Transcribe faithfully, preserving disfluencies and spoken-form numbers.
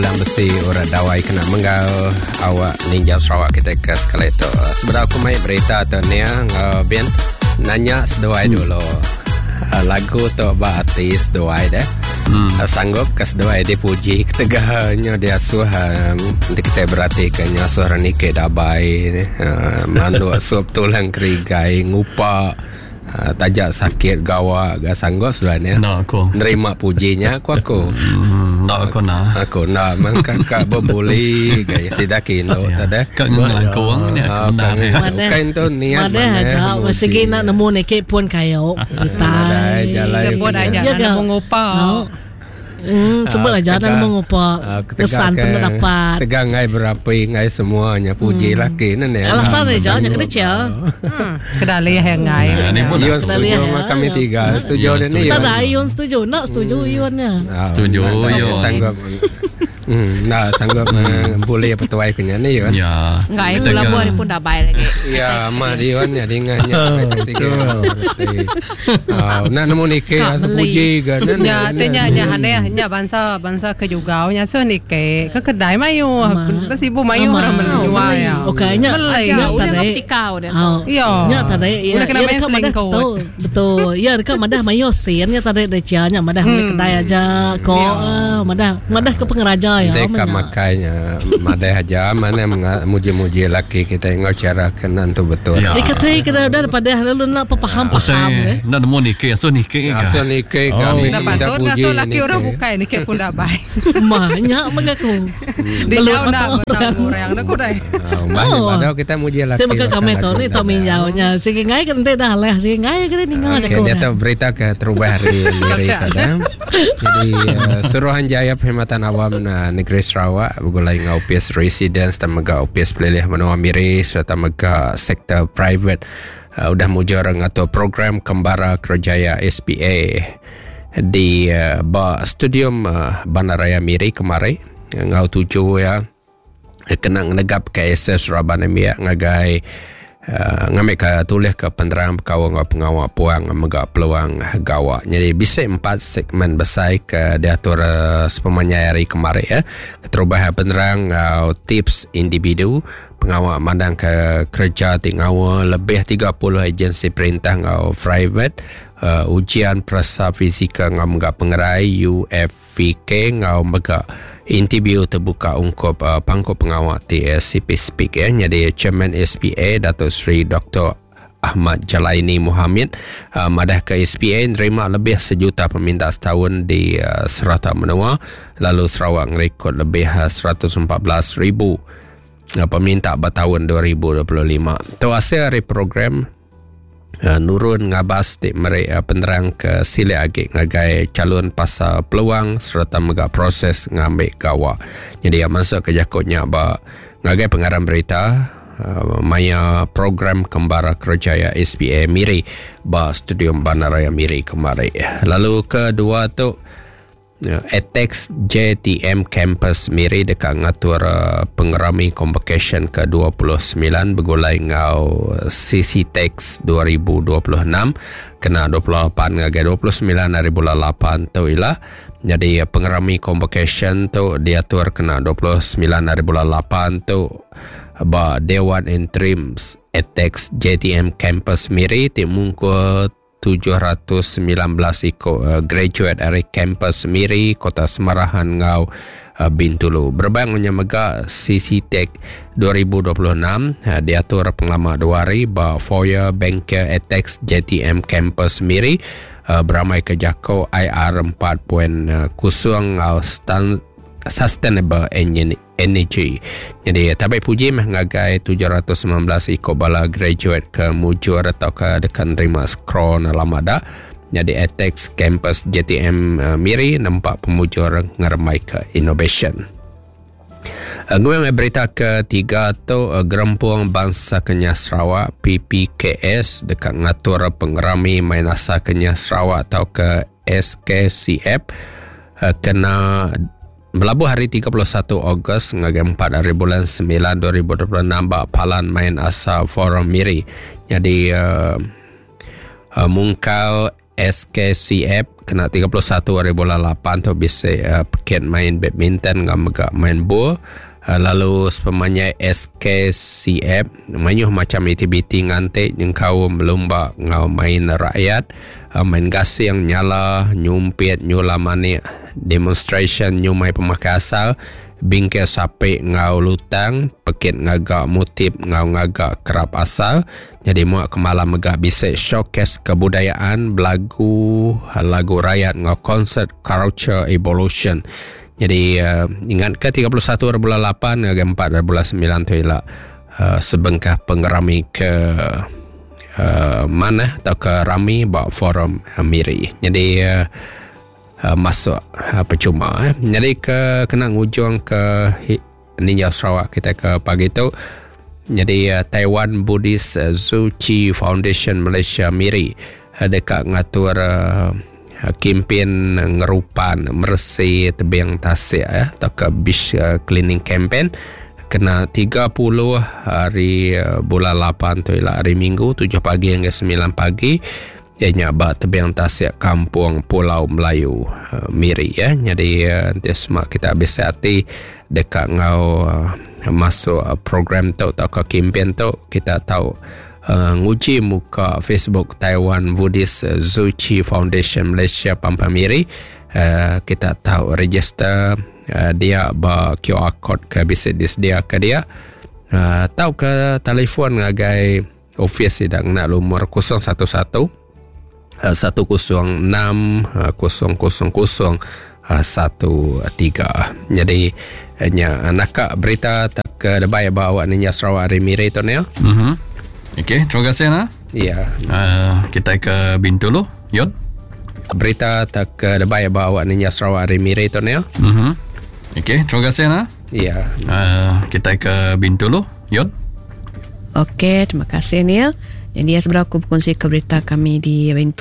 dalam besi orang dawai kena menggal awak ninja Sarawak kita ke sekali itu. Sebenarnya aku main berita tu ni uh, Ben nanya sedoai hmm. dulu uh, lagu tu ba artis doai dah. Hmm. Uh, sanggup ke sedoai dipuji ketegahnya dia suah um, kita berarti kanya suara ni ke dabai uh, mandu suap tulang kerigai ngupa uh, tajak sakit gawa gak sanggup sebenarnya. Nak aku nerima pujinya aku aku. Hmm, nak aku nak. Aku nak mangkak kak berbuli gaya sidaki no tada. Kak ngelangkong ni aku nak. Kain tu niat mana aja masih nak nemu nekek pun kayo. Kita sebut aja nak mengupa. Hmm, sebut aja nak mengupa. Kesan pun dapat. Tegang ngai berapi ngai semuanya puji laki ni ni. Alasan aja nya kecil. Kedalih yang ngai. Ini pun setuju sama kami tiga. Setuju ni. Tak ada Ion setuju. Nak setuju Ionnya. Setuju Ion. Sanggup. Hmm, nah sanggup boleh apa tuai punya ni Ion. Ya. Ngai tu labu ni pun dah baik lagi. Ya, mak Ion ya dengannya Ah, nak nemu nikah asa puji kan. Ya, tanya nya hane nya bangsa bangsa ke juga nya so nikah ke kedai mayu. Kesibu mayu orang menjual ya. Okeynya udah optikau dia. Iya. Nya tadi ya. Kena main selingkuh. Betul. Ya dekat madah mayu sennya tadi decianya madah kedai aja kok madah madah ke pengeraja ya. Dekat makanya madah aja mana muji-muji laki kita ingat cara kenan tu betul. Dekat tadi kena dah pada lalu nak paham-paham eh. Nak nemu nikah so nikah ke. So nikah kami minta puji. So laki orang bukan nikah pun dah baik. Banyak mengaku. Dia nak orang nak kodai. Banyak padahal kita muji laki. Tapi kami tu ni tu minjaunya. Sige ngai kan nanti dah lah. Sige ngai kan ningal aja kau. Dia tu berita ke terubah hari ini tadi. Jadi Suruhanjaya Perkhidmatan Awam Negeri Sarawak bergulai dengan O P S Residence dan mega O P S Pelilih Menua Miri serta mega sektor private uh, udah mujar atau program Kembara Kerjaya S P A di uh, ba studium uh, Bandaraya Miri kemarin ngau tujuh ya kena negap ke S S Surabaya Mia ngagai Uh, ngambil ke tulis ke penerang kawan pengawal puang mega peluang gawa. Jadi bisa empat segmen besar ke diatur uh, sepemanya hari kemarin ya. Keterubah penerang uh, tips individu pengawal mandang ke kerja tinggal lebih tiga puluh agensi perintah ngau private uh, ujian perasa fisika ngau mega pengerai U F V K ngau mega interview terbuka ungkup uh, pangkut pengawal T S C P Speak ya. Jadi Chairman S P A Datuk Seri Doktor Ahmad Jalaini Muhammad uh, madah ke S P A nerima lebih sejuta peminta setahun di uh, Serata Menua, lalu Sarawak merekod lebih uh, seratus empat belas ribu uh, peminta bertahun dua ribu dua puluh lima. Tu hasil dari program Uh, nurun ngabas di mereka uh, penerang ke sile agik ngagai calon pasal peluang serta mega proses ngambil gawa. Jadi yang masuk ke jakutnya ba ngagai pengarang berita uh, maya program Kembara Kerjaya S P A Miri ba studium Bandaraya Miri kemarin. Lalu kedua tu Uh, Etex J T M Campus Miri dekat ngatur uh, pengerami convocation ke dua puluh sembilan bergulai ngau C C Tex dua ribu dua puluh enam kena dua puluh lapan ngagai dua puluh sembilan hari bulan lapan tu ilah. Jadi uh, pengerami convocation tu diatur kena dua puluh sembilan hari bulan lapan tu ba Dewan Interims Etex J T M Campus Miri timungku tujuh ratus sembilan belas ikut uh, graduate dari kampus Miri Kota Semarahan ngau uh, Bintulu. Berbangunnya mega C C Tech dua ribu dua puluh enam uh, diatur penglama dua hari ba foyer bengkel Etex J T M Campus Miri uh, beramai ke jakau I R empat titik kosong ngau stand sustainable energy. Jadi tapi puji mah ngagai tujuh ratus sembilan belas ikut bala graduate ke mujur atau ke dekan terima skron lamada. Jadi Etex Campus J T M uh, Miri nampak pemujur ngeremai ke innovation. Uh, gue berita ketiga tu uh, Gerempuang Bangsa Kenyah Sarawak P P K S dekat ngatur pengerami Mainasa Kenyah Sarawak atau ke S K C F uh, kena Melabuh hari tiga puluh satu Ogos ngagai empat hari bulan sembilan dua ribu dua puluh enam bak palan main asa Forum Miri. Jadi uh, uh, mungkal S K C F kena tiga puluh satu hari bulan lapan tu bisa uh, peket main badminton ngam megak main bola. Uh, lalu sepemanya S K C F mayuh macam aktiviti ngantik yang kau melumba ngau main rakyat, uh, main gasing nyala nyumpit nyula manik demonstration nyumai pemakai asal bingkai sapi ngau lutang pekit ngagak mutip ngau ngagak kerap asal. Jadi muak kemalam megah bisa showcase kebudayaan belagu lagu rakyat ngau konsert culture evolution. Jadi uh, ingat ke tiga puluh satu bulan lapan ke empat bulan sembilan tu ialah uh, sebengkah pengerami ke uh, mana atau ke Rami bawa forum uh, Miri. Jadi uh, uh, masuk uh, percuma eh. Jadi ke kena ngujung ke Ninja Sarawak kita ke pagi tu. Jadi uh, Taiwan Buddhist uh, Tzu Chi Foundation Malaysia Miri uh, dekat ngatur uh, kempen ngerupan mersih tebing tasik ya, atau ke beach uh, cleaning campaign kena tiga puluh hari uh, bulan lapan tu ialah hari Minggu tujuh pagi hingga sembilan pagi ianya ba tebing tasik kampung Pulau Melayu uh, Miri ya. Jadi uh, nanti semua kita bisa hati dekat ngau uh, masuk uh, program tu atau ke kempen tu kita tahu Uh, nguji muka Facebook Taiwan Buddhist uh, Tzu Chi Foundation Malaysia Pampamiri. Uh, kita tahu register uh, dia ba Q R code ke bisa disediakan ke dia. Uh, tahu ke telefon ngagai office sedang nak lumur kosong satu satu satu kosong enam kosong kosong kosong satu tiga. Jadi hanya nak berita tak ke debai bawa Ninja Sarawak hari Miri tu ni. Mhm. Okey, terima kasih Ana. Ya. Uh, kita ke Bintulu, Yod. Berita tak ke debai bawa Ninja Sarawak hari Miri tu ni. Mhm. Okey, terima kasih Ana. Ya. Uh, kita ke Bintulu, Yod. Okey, terima kasih Neil. Jadi ya seberapa aku berkongsi ke berita kami di Bintulu.